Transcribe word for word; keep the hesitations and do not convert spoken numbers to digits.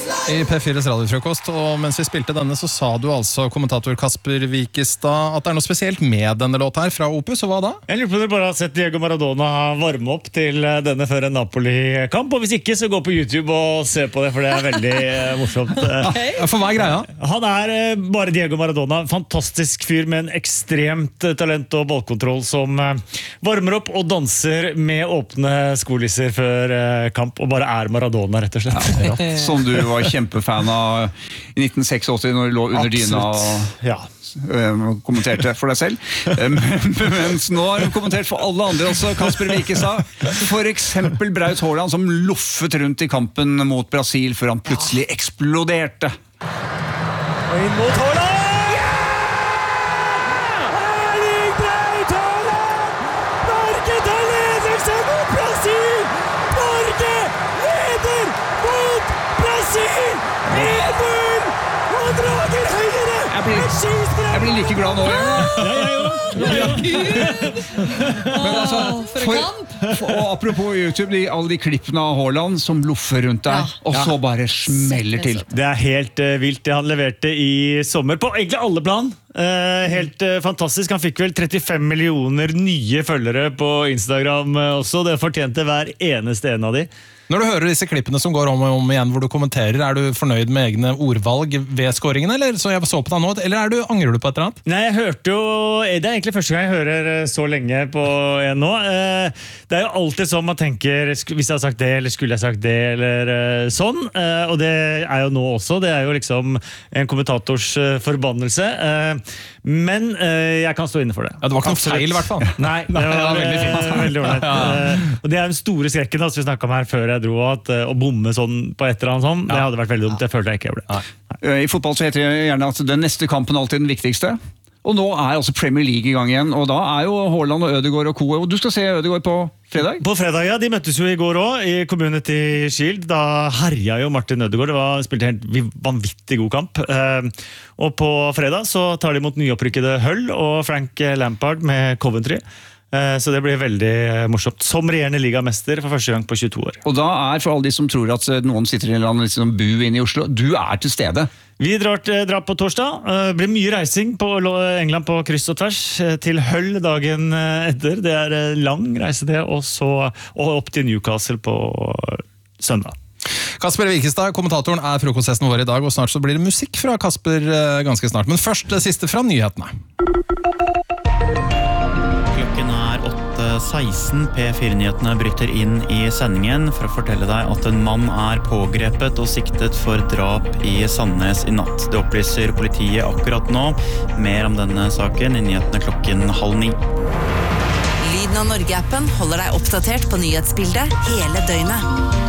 I P fires radiofrokost, og mens vi spilte denne så sa du altså, kommentator Kasper Wikestad, at det er noe spesielt med denne låt her fra Opus, og hva da? Jeg lurer på om dere bare har sett Diego Maradona varme opp til denne før en Napoli-kamp, og hvis ikke så gå på YouTube og se på det, for det er veldig uh, morsomt. Okay. For hva er greia? Han er uh, bare Diego Maradona, fantastisk fyr med en ekstremt uh, talent og ballkontroll som uh, varmer opp og danser med åpne skolisser før uh, kamp, og bare er Maradona rett og slett. Ja, som du var kjempefan av i nitten åttiseks når du lå under dyna og ja. kommenterte for deg selv. Mens nå har du kommentert for alle andre også, Kasper Wikestad. For eksempel Braut Haaland som loffet rundt i kampen mot Brasil før han plutselig eksploderte. Og inn mot Haaland! Jeg blir like glad nå. Ja, Men altså, for, for, og apropos YouTube, de, alle de klippene av Haaland som loffer rundt der, ja. Og så bare smeller til. Det er helt uh, vilt det han leverte i sommer, på egentlig alle plan. Uh, helt uh, fantastisk. Han fikk vel trettifem millioner nye følgere på Instagram uh, også. Det fortjente hver eneste en av de. Når du hører disse klippene som går om og om igjen hvor du kommenterer, er du fornøyd med egne ordvalg ved scoringen, eller så jeg så på deg nå, eller er du, angrer du på et eller annet? Nei, jeg hørte jo, det er egentlig første gang jeg hører så lenge på en nå. Det er jo alltid sånn man tenker, hvis jeg har sagt det, eller skulle jeg sagt det, eller sånn, og det er jo nå også, det er jo liksom en kommentators forbannelse, men jeg kan stå inne for det. Ja, det var ikke noe feil i hvert fall. Nei, det var, ja, veldig fint. Veldig ordentlig. Ja. Og det er den store skrekken da, som vi snakket om her før jeg dro, at å bomme sånn på et eller annet sånn, ja. Det hadde vært veldig dumt, det følte jeg ikke jeg ble. Nei. I fotball så heter det gjerne at den neste kampen alltid den viktigste, og nå er altså Premier League i gang igjen, og da er jo Haaland og Ødegaard og Co. Og du skal se Ødegaard på fredag? På fredag, ja, de møttes jo i går også, i Community Shield, da herja jo Martin Ødegaard, det var spilt en helt vanvittig god kamp, og på fredag så tar de mot nyopprykkede Hull og Frank Lampard med Coventry. Så det blir veldig morsomt. Som regjerende ligamester for første gang på tjueto år. Og da er for alle de som tror at noen sitter i en eller annen liksom bu inne i Oslo, du er til stede. Vi drar, drar på torsdag. Det blir mye reising på England på kryss og tvers til Hull dagen etter. Det er lang reise det, og så og opp til Newcastle på søndag. Kasper Wikestad, kommentatoren, er frokostgjesten vår i dag, og snart så blir det musikk fra Kasper ganske snart. Men først det siste fra nyhetene. Klokken er åtte seksten. P fire-nyhetene bryter inn i sendingen for å fortelle deg at en mann er pågrepet og siktet for drap i Sandnes i natt. Det opplyser politiet akkurat nå. Mer om denne saken i nyhetene klokken halv ni. Lyden av Norge-appen holder deg oppdatert på nyhetsbildet hele døgnet.